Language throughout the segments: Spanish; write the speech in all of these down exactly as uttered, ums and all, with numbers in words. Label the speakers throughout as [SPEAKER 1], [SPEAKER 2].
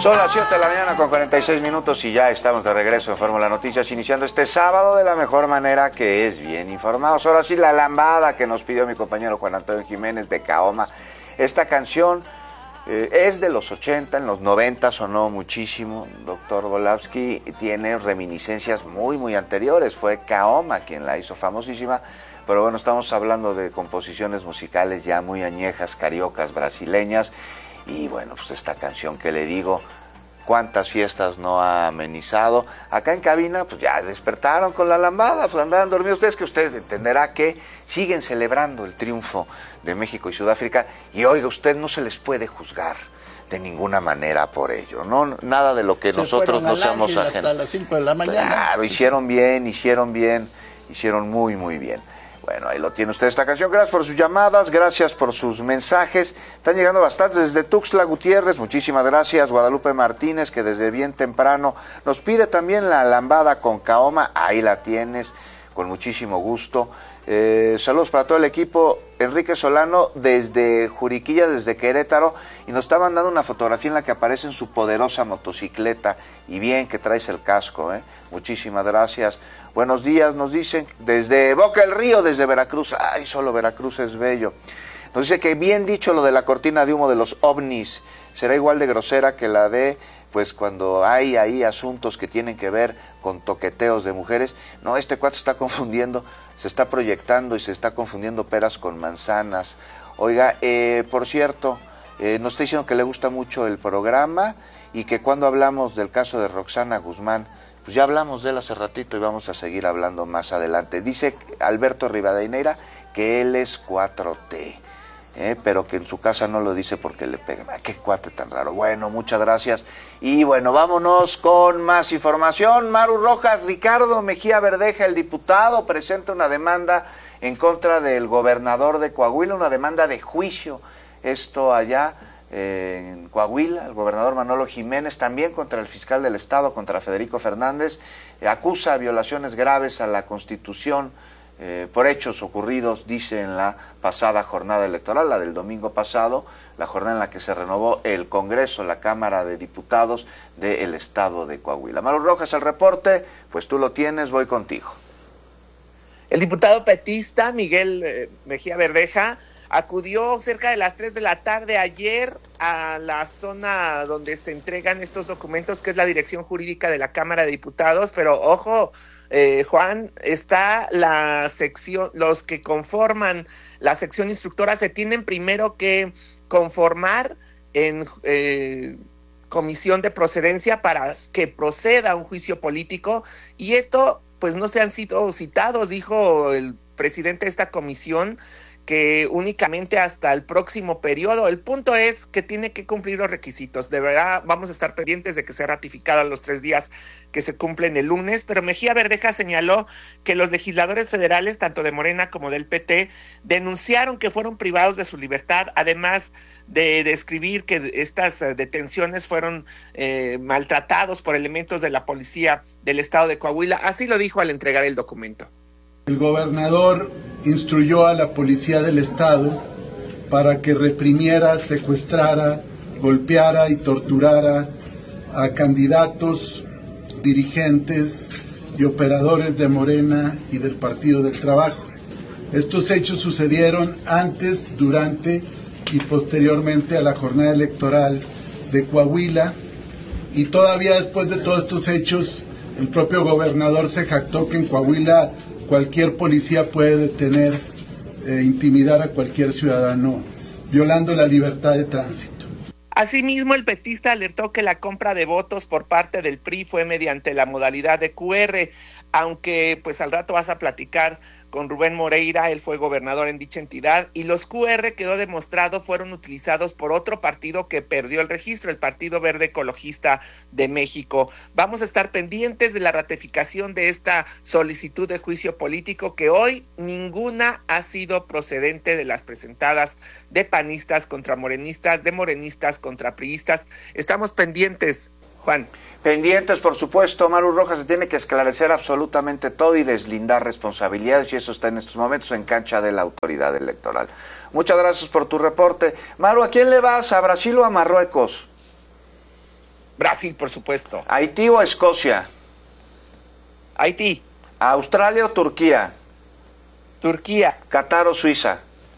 [SPEAKER 1] Son las siete de la mañana con cuarenta y seis minutos y ya estamos de regreso en Fórmula Noticias, iniciando este sábado de la mejor manera, que es bien informados. Ahora sí, la lambada que nos pidió mi compañero Juan Antonio Jiménez de Kaoma. Esta canción eh, es de los ochenta, en los noventa sonó muchísimo. Doctor Volavsky tiene reminiscencias muy, muy anteriores. Fue Kaoma quien la hizo famosísima. Pero bueno, estamos hablando de composiciones musicales ya muy añejas, cariocas, brasileñas. Y bueno, pues esta canción que le digo, cuántas fiestas no ha amenizado. Acá en cabina, pues ya despertaron con la lambada, pues andaban dormidos. Ustedes que usted entenderá que siguen celebrando el triunfo de México y Sudáfrica. Y oiga, usted no se les puede juzgar de ninguna manera por ello, ¿no? Nada de lo que
[SPEAKER 2] se
[SPEAKER 1] nosotros no seamos ajenos.
[SPEAKER 2] Hasta las cinco de la mañana.
[SPEAKER 1] Claro, hicieron bien, hicieron bien, hicieron muy, muy bien. Bueno, ahí lo tiene usted esta canción. Gracias por sus llamadas, gracias por sus mensajes. Están llegando bastantes desde Tuxtla Gutiérrez. Muchísimas gracias. Guadalupe Martínez, que desde bien temprano nos pide también la lambada con Kaoma. Ahí la tienes, con muchísimo gusto. Eh, saludos para todo el equipo. Enrique Solano desde Juriquilla, desde Querétaro, y nos está mandando una fotografía en la que aparece en su poderosa motocicleta. Y bien que traes el casco, ¿eh? Muchísimas gracias. Buenos días, nos dicen, desde Boca del Río, desde Veracruz. Ay, solo Veracruz es bello. Nos dice que bien dicho lo de la cortina de humo de los ovnis. Será igual de grosera que la de, pues cuando hay ahí asuntos que tienen que ver con toqueteos de mujeres. No, este cuate está confundiendo, se está proyectando y se está confundiendo peras con manzanas. Oiga, eh, por cierto, eh, nos está diciendo que le gusta mucho el programa y que cuando hablamos del caso de Roxana Guzmán, pues ya hablamos de él hace ratito y vamos a seguir hablando más adelante. Dice Alberto Rivadeneira que él es cuatro T, ¿eh? Pero que en su casa no lo dice porque le pegan. ¡Ay, qué cuate tan raro! Bueno, muchas gracias. Y bueno, vámonos con más información. Maru Rojas, Ricardo Mejía Verdeja, el diputado, presenta una demanda en contra del gobernador de Coahuila, una demanda de juicio. Esto allá en Coahuila, el gobernador Manolo Jiménez, también contra el fiscal del Estado, contra Federico Fernández, eh, acusa violaciones graves a la Constitución eh, por hechos ocurridos, dice, en la pasada jornada electoral, la del domingo pasado, la jornada en la que se renovó el Congreso, la Cámara de Diputados del Estado de Coahuila. Maru Rojas, el reporte, pues tú lo tienes, voy contigo.
[SPEAKER 3] El diputado petista Miguel eh, Mejía Verdeja acudió cerca de las tres de la tarde ayer a la zona donde se entregan estos documentos, que es la dirección jurídica de la Cámara de Diputados, pero ojo, eh, Juan, está la sección, los que conforman la sección instructora se tienen primero que conformar en eh, comisión de procedencia para que proceda un juicio político, y esto pues no se han sido citados, dijo el presidente de esta comisión, que únicamente hasta el próximo periodo. El punto es que tiene que cumplir los requisitos. De verdad, vamos a estar pendientes de que sea ratificado a los tres días que se cumplen el lunes, pero Mejía Verdeja señaló que los legisladores federales, tanto de Morena como del P T, denunciaron que fueron privados de su libertad, además de describir que estas detenciones fueron eh, maltratados por elementos de la policía del estado de Coahuila. Así lo dijo al entregar el documento.
[SPEAKER 4] El gobernador instruyó a la policía del estado para que reprimiera, secuestrara, golpeara y torturara a candidatos, dirigentes y operadores de Morena y del Partido del Trabajo. Estos hechos sucedieron antes, durante y posteriormente a la jornada electoral de Coahuila, y todavía después de todos estos hechos, el propio gobernador se jactó que en Coahuila cualquier policía puede detener e eh, intimidar a cualquier ciudadano, violando la libertad de tránsito.
[SPEAKER 3] Asimismo, el petista alertó que la compra de votos por parte del P R I fue mediante la modalidad de Q R, aunque pues al rato vas a platicar con Rubén Moreira, él fue gobernador en dicha entidad, y los Q R, quedó demostrado, fueron utilizados por otro partido que perdió el registro, el Partido Verde Ecologista de México. Vamos a estar pendientes de la ratificación de esta solicitud de juicio político, que hoy ninguna ha sido procedente de las presentadas de panistas contra morenistas, de morenistas contra priistas. Estamos pendientes, Juan.
[SPEAKER 1] Pendientes, por supuesto. Maru Rojas, se tiene que esclarecer absolutamente todo y deslindar responsabilidades, y eso está en estos momentos en cancha de la autoridad electoral. Muchas gracias por tu reporte. Maru, ¿a quién le vas? ¿A Brasil o a Marruecos?
[SPEAKER 3] Brasil, por supuesto.
[SPEAKER 1] ¿Haití o Escocia?
[SPEAKER 3] Haití.
[SPEAKER 1] ¿Australia o Turquía?
[SPEAKER 3] Turquía.
[SPEAKER 1] ¿Qatar o Suiza?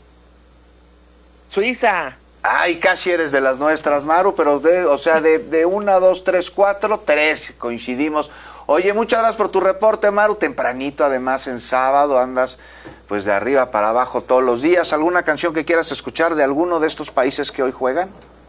[SPEAKER 3] Suiza.
[SPEAKER 1] Ay, casi eres de las nuestras, Maru, pero de, o sea, de, de una, dos, tres, cuatro, tres, coincidimos. Oye, muchas gracias por tu reporte, Maru, tempranito, además en sábado, andas pues de arriba para abajo todos los días. ¿Alguna canción que quieras escuchar de alguno de estos países que hoy juegan?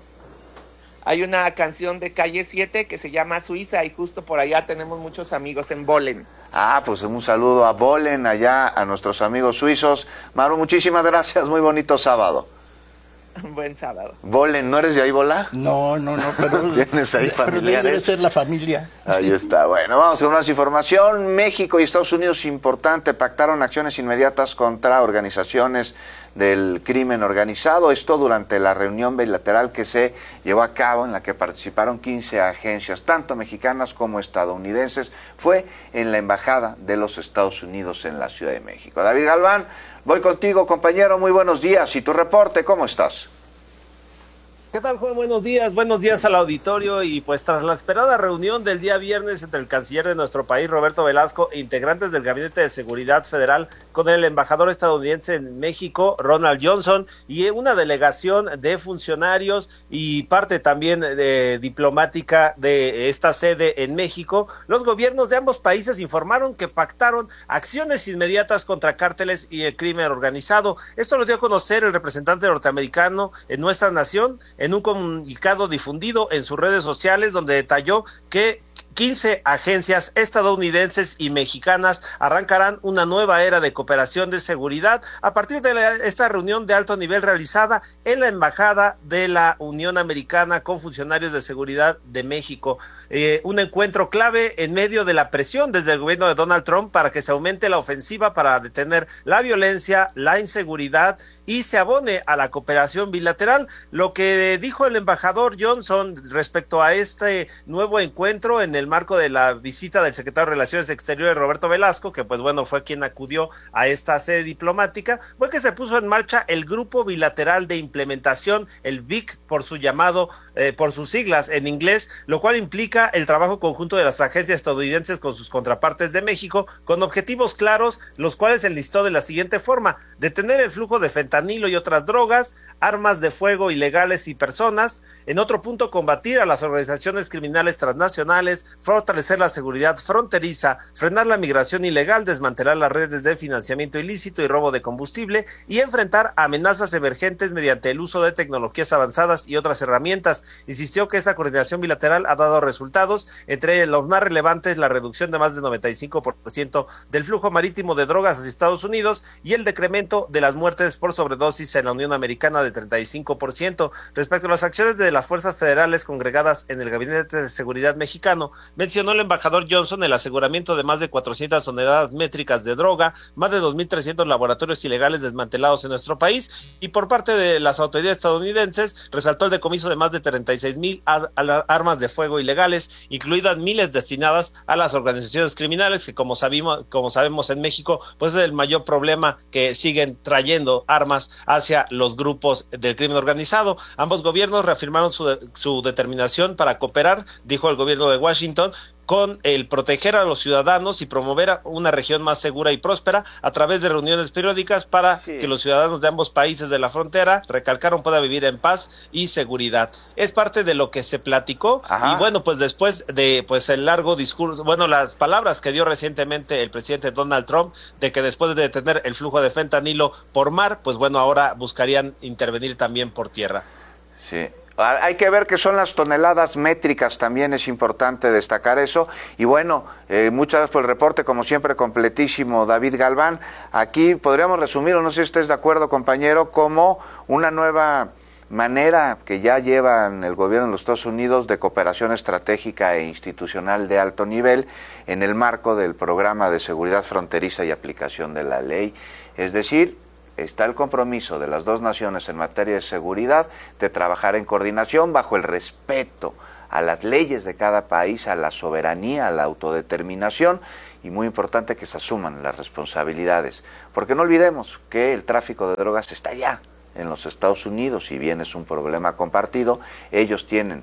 [SPEAKER 3] Hay una canción de Calle siete que se llama Suiza y justo por allá tenemos muchos amigos en Bolen.
[SPEAKER 1] Ah, pues un saludo a Bolen, allá a nuestros amigos suizos. Maru, muchísimas gracias, muy bonito sábado.
[SPEAKER 3] Buen sábado.
[SPEAKER 1] Bolen, ¿no eres de ahí, Bola?
[SPEAKER 2] No, no, no, pero...
[SPEAKER 1] ¿Tienes ahí familiares?
[SPEAKER 2] Debe ser la familia.
[SPEAKER 1] Ahí
[SPEAKER 2] sí.
[SPEAKER 1] está. Bueno, vamos con más información. México y Estados Unidos, importante, pactaron acciones inmediatas contra organizaciones del crimen organizado. Esto durante la reunión bilateral que se llevó a cabo, en la que participaron quince agencias, tanto mexicanas como estadounidenses. Fue en la Embajada de los Estados Unidos en la Ciudad de México. David Galván, voy contigo, compañero. Muy buenos días. ¿Y tu reporte, cómo estás?
[SPEAKER 5] ¿Qué tal, Juan? Buenos días, buenos días al auditorio. Y pues tras la esperada reunión del día viernes entre el canciller de nuestro país, Roberto Velasco, e integrantes del Gabinete de Seguridad Federal con el embajador estadounidense en México, Ronald Johnson, y una delegación de funcionarios y parte también de diplomática de esta sede en México, los gobiernos de ambos países informaron que pactaron acciones inmediatas contra cárteles y el crimen organizado. Esto lo dio a conocer el representante norteamericano en nuestra nación, en un comunicado difundido en sus redes sociales, donde detalló que quince agencias estadounidenses y mexicanas arrancarán una nueva era de cooperación de seguridad a partir de la, esta reunión de alto nivel realizada en la Embajada de la Unión Americana con funcionarios de seguridad de México. Eh, un encuentro clave en medio de la presión desde el gobierno de Donald Trump para que se aumente la ofensiva para detener la violencia, la inseguridad y se abone a la cooperación bilateral. Lo que dijo el embajador Johnson respecto a este nuevo encuentro en el marco de la visita del secretario de Relaciones Exteriores, Roberto Velasco, que pues bueno, fue quien acudió a esta sede diplomática, fue que se puso en marcha el Grupo Bilateral de Implementación, el B I C por su llamado, eh, por sus siglas en inglés, lo cual implica el trabajo conjunto de las agencias estadounidenses con sus contrapartes de México, con objetivos claros, los cuales enlistó de la siguiente forma: detener el flujo de fentanilo y otras drogas, armas de fuego ilegales y personas. En otro punto, combatir a las organizaciones criminales transnacionales, fortalecer la seguridad fronteriza, frenar la migración ilegal, desmantelar las redes de financiamiento ilícito y robo de combustible y enfrentar amenazas emergentes mediante el uso de tecnologías avanzadas y otras herramientas. Insistió que esa coordinación bilateral ha dado resultados, entre los más relevantes la reducción de más del noventa y cinco por ciento del flujo marítimo de drogas hacia Estados Unidos y el decremento de las muertes por sobredosis en la Unión Americana de treinta y cinco por ciento. Respecto a las acciones de las fuerzas federales congregadas en el Gabinete de Seguridad mexicano, mencionó el embajador Johnson el aseguramiento de más de cuatrocientas toneladas métricas de droga, más de dos mil trescientos laboratorios ilegales desmantelados en nuestro país, y por parte de las autoridades estadounidenses resaltó el decomiso de más de treinta y seis mil armas de fuego ilegales, incluidas miles destinadas a las organizaciones criminales, que como sabemos, como sabemos en México, pues es el mayor problema, que siguen trayendo armas hacia los grupos del crimen organizado. Ambos gobiernos reafirmaron su, su determinación para cooperar, dijo el gobierno de Washington, con el proteger a los ciudadanos y promover una región más segura y próspera a través de reuniones periódicas para sí. que los ciudadanos de ambos países de la frontera, recalcaron, puedan vivir en paz y seguridad. Es parte de lo que se platicó. Ajá. Y bueno, pues después de pues el largo discurso, bueno, las palabras que dio recientemente el presidente Donald Trump, de que después de detener el flujo de fentanilo por mar, pues bueno, ahora buscarían intervenir también por tierra.
[SPEAKER 1] Sí. Hay que ver qué son las toneladas métricas, también es importante destacar eso. Y bueno, eh, muchas gracias por el reporte, como siempre, completísimo, David Galván. Aquí podríamos resumirlo, no sé si estés de acuerdo, compañero, como una nueva manera que ya llevan el gobierno de los Estados Unidos de cooperación estratégica e institucional de alto nivel en el marco del programa de seguridad fronteriza y aplicación de la ley. Es decir, está el compromiso de las dos naciones en materia de seguridad de trabajar en coordinación bajo el respeto a las leyes de cada país, a la soberanía, a la autodeterminación, y muy importante que se asuman las responsabilidades, porque no olvidemos que el tráfico de drogas está allá en los Estados Unidos, si bien es un problema compartido, ellos tienen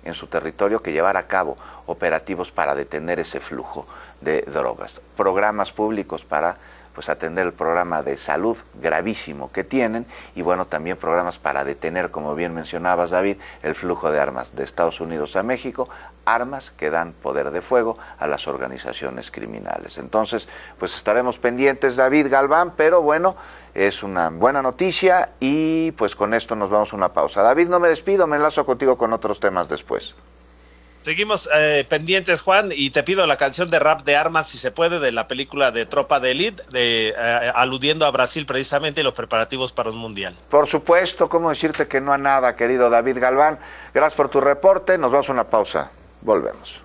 [SPEAKER 1] en su territorio que llevar a cabo operativos para detener ese flujo de drogas, programas públicos para pues atender el programa de salud gravísimo que tienen y bueno, también programas para detener, como bien mencionabas, David, el flujo de armas de Estados Unidos a México, armas que dan poder de fuego a las organizaciones criminales. Entonces, pues estaremos pendientes, David Galván, pero bueno, es una buena noticia y pues con esto nos vamos a una pausa. David, no me despido, me enlazo contigo con otros temas después.
[SPEAKER 5] Seguimos eh, pendientes, Juan, y te pido la canción de Rap de Armas, si se puede, de la película de Tropa de Elite, de, eh, aludiendo a Brasil precisamente y los preparativos para un mundial.
[SPEAKER 1] Por supuesto, ¿cómo decirte que no a nada, querido David Galván? Gracias por tu reporte, nos vamos a una pausa, volvemos.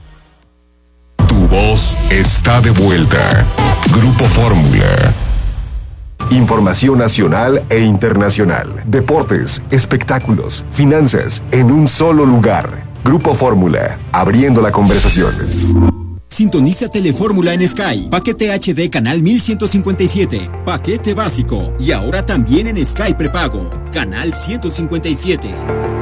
[SPEAKER 6] Tu voz está de vuelta. Grupo Fórmula. Información nacional e internacional, deportes, espectáculos, finanzas, en un solo lugar. Grupo Fórmula, abriendo la conversación.
[SPEAKER 7] Sintoniza Telefórmula en Sky. Paquete H D canal mil ciento cincuenta y siete. Paquete básico. Y ahora también en Sky prepago. Canal ciento cincuenta y siete.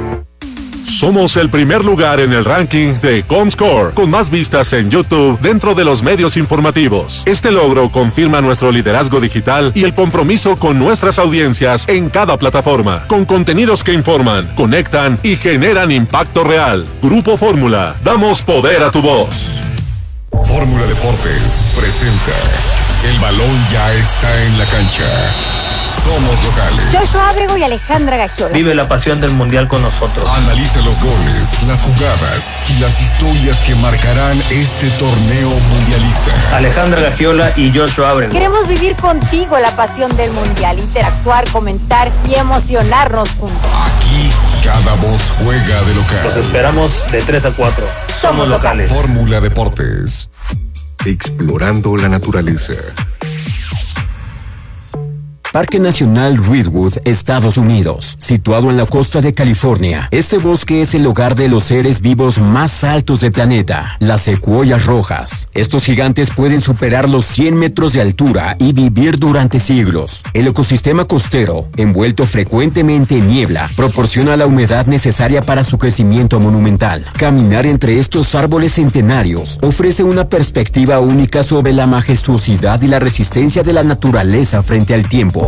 [SPEAKER 8] Somos el primer lugar en el ranking de Comscore, con más vistas en YouTube dentro de los medios informativos. Este logro confirma nuestro liderazgo digital y el compromiso con nuestras audiencias en cada plataforma, con contenidos que informan, conectan y generan impacto real. Grupo Fórmula, damos poder a tu voz.
[SPEAKER 6] Fórmula Deportes presenta El balón ya está en la cancha. Somos locales.
[SPEAKER 9] Joshua Ábrego y Alejandra Gagiola.
[SPEAKER 10] Vive la pasión del mundial con nosotros.
[SPEAKER 6] Analiza los goles, las jugadas y las historias que marcarán este torneo mundialista.
[SPEAKER 10] Alejandra Gagiola y Joshua Ábrego.
[SPEAKER 9] Queremos vivir contigo la pasión del mundial, interactuar, comentar y emocionarnos juntos.
[SPEAKER 6] Aquí cada voz juega de local.
[SPEAKER 10] Los esperamos de tres a cuatro. Somos, Somos locales.
[SPEAKER 6] Fórmula Deportes. Explorando la naturaleza.
[SPEAKER 7] Parque Nacional Redwood, Estados Unidos, situado en la costa de California. Este bosque es el hogar de los seres vivos más altos del planeta, las secuoyas rojas. Estos gigantes pueden superar los cien metros de altura y vivir durante siglos. El ecosistema costero, envuelto frecuentemente en niebla, proporciona la humedad necesaria para su crecimiento monumental. Caminar entre estos árboles centenarios ofrece una perspectiva única sobre la majestuosidad y la resistencia de la naturaleza frente al tiempo.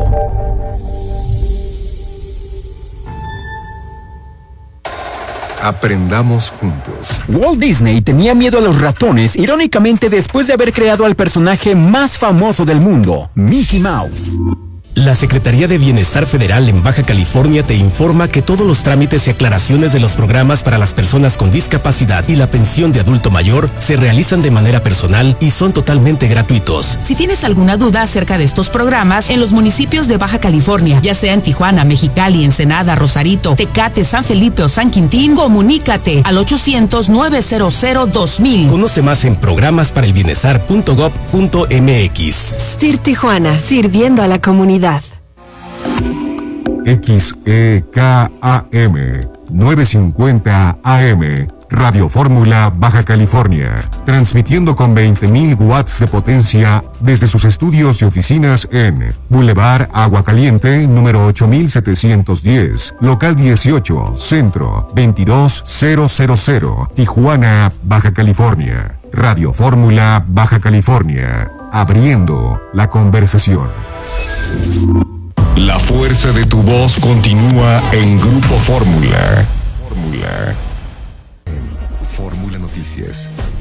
[SPEAKER 6] Aprendamos juntos.
[SPEAKER 7] Walt Disney tenía miedo a los ratones, irónicamente después de haber creado al personaje más famoso del mundo, Mickey Mouse.
[SPEAKER 11] La Secretaría de Bienestar Federal en Baja California te informa que todos los trámites y aclaraciones de los programas para las personas con discapacidad y la pensión de adulto mayor se realizan de manera personal y son totalmente gratuitos.
[SPEAKER 12] Si tienes alguna duda acerca de estos programas en los municipios de Baja California, ya sea en Tijuana, Mexicali, Ensenada, Rosarito, Tecate, San Felipe o San Quintín, comunícate al ochocientos, nueve cero cero, dos mil.
[SPEAKER 11] Conoce más en programas para el bienestar punto gov punto mx.
[SPEAKER 13] S T I R Tijuana, sirviendo a la comunidad.
[SPEAKER 6] X E K A M novecientos cincuenta A M Radio Fórmula Baja California, transmitiendo con veinte mil watts de potencia desde sus estudios y oficinas en Boulevard Agua Caliente, número ocho mil setecientos diez, local dieciocho, centro, veintidós mil, Tijuana, Baja California. Radio Fórmula Baja California, abriendo la conversación. La fuerza de tu voz continúa en Grupo Fórmula. Fórmula. Fórmula Noticias.